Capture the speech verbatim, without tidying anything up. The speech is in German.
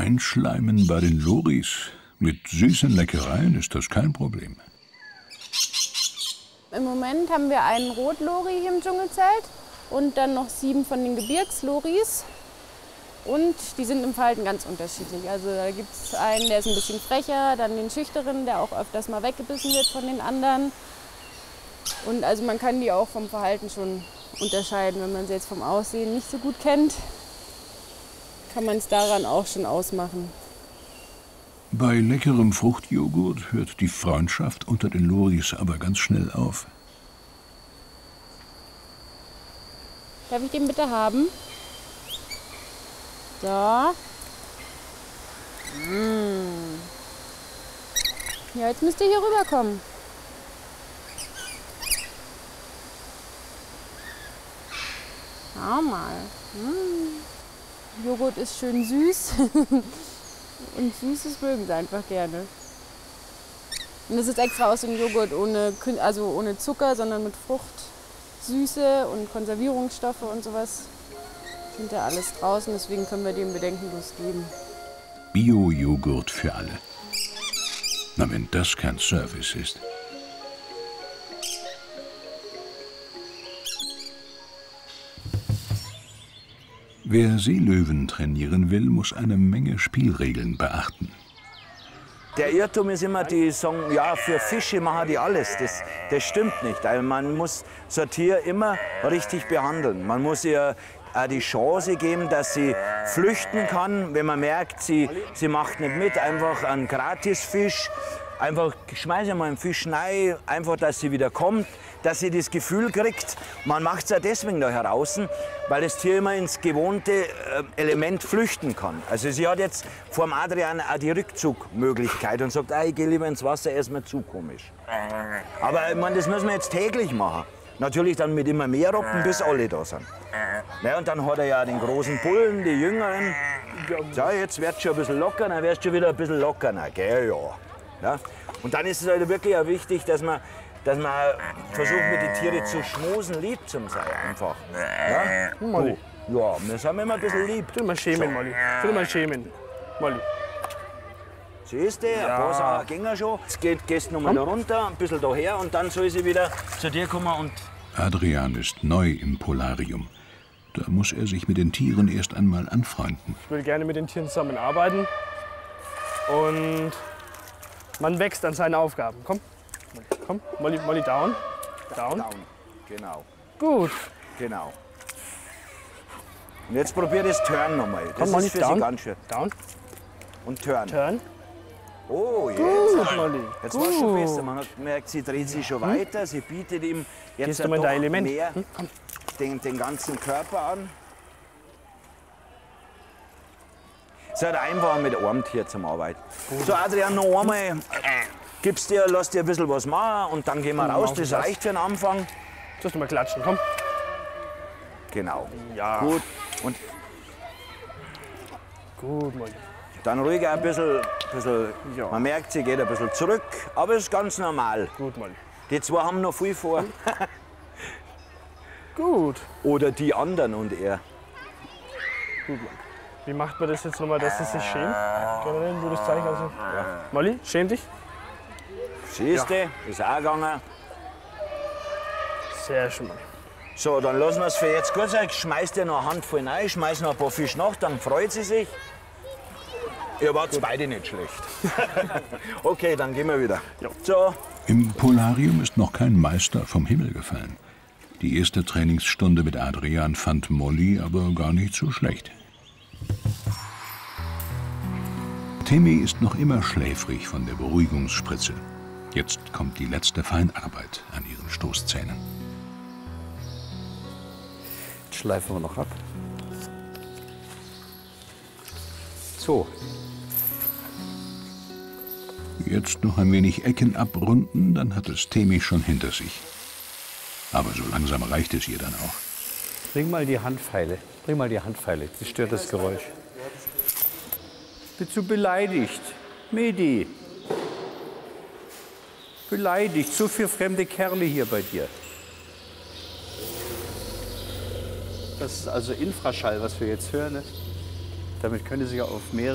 Einschleimen bei den Loris. Mit süßen Leckereien ist das kein Problem. Im Moment haben wir einen Rotlori hier im Dschungelzelt und dann noch sieben von den Gebirgsloris. Und die sind im Verhalten ganz unterschiedlich. Also da gibt es einen, der ist ein bisschen frecher, dann den schüchteren, der auch öfters mal weggebissen wird von den anderen. Und also man kann die auch vom Verhalten schon unterscheiden. Wenn man sie jetzt vom Aussehen nicht so gut kennt, kann man es daran auch schon ausmachen. Bei leckerem Fruchtjoghurt hört die Freundschaft unter den Loris aber ganz schnell auf. Darf ich den bitte haben? So. Mmh. Ja, jetzt müsst ihr hier rüberkommen. Schau mal. Mmh. Joghurt ist schön süß. Und Süßes mögen sie einfach gerne. Und das ist extra aus dem Joghurt ohne, also ohne Zucker, sondern mit Fruchtsüße und Konservierungsstoffe und sowas. Sind ja alles draußen, deswegen können wir dem bedenkenlos geben. Bio-Joghurt für alle. Na, wenn das kein Service ist. Wer Seelöwen trainieren will, muss eine Menge Spielregeln beachten. Der Irrtum ist immer, die sagen, ja, für Fische machen die alles. Das, das stimmt nicht. Also man muss so ein Tier immer richtig behandeln. Man muss ihr auch die Chance geben, dass sie flüchten kann. Wenn man merkt, sie, sie macht nicht mit, einfach einen Gratisfisch. Einfach schmeiße mal einen Fisch rein, einfach, dass sie wieder kommt, dass sie das Gefühl kriegt. Man macht es ja deswegen da heraus, weil das Tier immer ins gewohnte Element flüchten kann. Also sie hat jetzt vor dem Adrian auch die Rückzugmöglichkeit und sagt, ah, ich gehe lieber ins Wasser, er ist mir zu komisch. Aber ich meine, das müssen wir jetzt täglich machen. Natürlich dann mit immer mehr Robben, bis alle da sind. Ja, und dann hat er ja den großen Bullen, die Jüngeren. So, jetzt wird es schon ein bisschen locker, dann wirst du schon wieder ein bisschen lockerer, gell, ja. Ja? Und dann ist es halt wirklich auch wichtig, dass man, dass man versucht, mit den Tieren zu schmusen, lieb zu sein. Einfach. Ja? Molly. Ja, wir sind immer ein bisschen lieb. Tu mal schämen, Molly. Tu mal schämen, Molly. Siehst du, ein paar Sachen gehen schon. Jetzt geht, gehst du noch mal da runter, ein bisschen daher und dann soll sie wieder zu dir kommen. Und Adrian ist neu im Polarium. Da muss er sich mit den Tieren erst einmal anfreunden. Ich will gerne mit den Tieren zusammenarbeiten. Und man wächst an seine Aufgaben. Komm, komm, Molly, Molly down. Down. Down, genau. Gut. Genau. Und jetzt probier das Turn nochmal. Das Komm, Molly, ist für down. sie ganz schön. Down. Und Turn. Turn. Oh, jetzt. Gut, Molly. Jetzt Gut. war es schon besser. Man hat gemerkt, sie dreht sich schon weiter. Sie bietet ihm jetzt Gehst du mal in doch dein Element? mehr Hm? Komm. den, den ganzen Körper an. Es ist halt einfach mit einem Tier zum Arbeiten. So, Adrian, noch einmal. Gib's dir, lass dir ein bisschen was machen und dann gehen wir raus. Das reicht für den Anfang. Sollst du mal klatschen, komm. Genau. Ja. Gut. Und Gut, Molly. dann ruhig ein bisschen. bisschen Ja. Man merkt, sie geht ein bisschen zurück, aber es ist ganz normal. Gut, Molly. Die zwei haben noch viel vor. Gut. Oder die anderen und er. Gut, Molly. Wie macht man das jetzt nochmal, dass es sich schämt? Generell, du das Zeichen also. Ja. Molly, schäm dich. Siehst du, ist auch gegangen. Sehr schön, Molly. So, dann lassen wir es für jetzt gut sein. Schmeiß dir noch eine Handvoll rein, schmeiß noch ein paar Fische nach, dann freut sie sich. Ihr wart beide nicht schlecht. Okay, dann gehen wir wieder. Ja. So. Im Polarium ist noch kein Meister vom Himmel gefallen. Die erste Trainingsstunde mit Adrian fand Molly aber gar nicht so schlecht. Timmy ist noch immer schläfrig von der Beruhigungsspritze. Jetzt kommt die letzte Feinarbeit an ihren Stoßzähnen. Jetzt schleifen wir noch ab. So. Jetzt noch ein wenig Ecken abrunden, dann hat es Timmy schon hinter sich. Aber so langsam reicht es ihr dann auch. Bring mal die Handpfeile. Bring mal die Handpfeile. Das stört das Geräusch. Bist du beleidigt? Medi. Beleidigt. So viele fremde Kerle hier bei dir. Das ist also Infraschall, was wir jetzt hören. Ne? Damit können Sie sich auf mehrere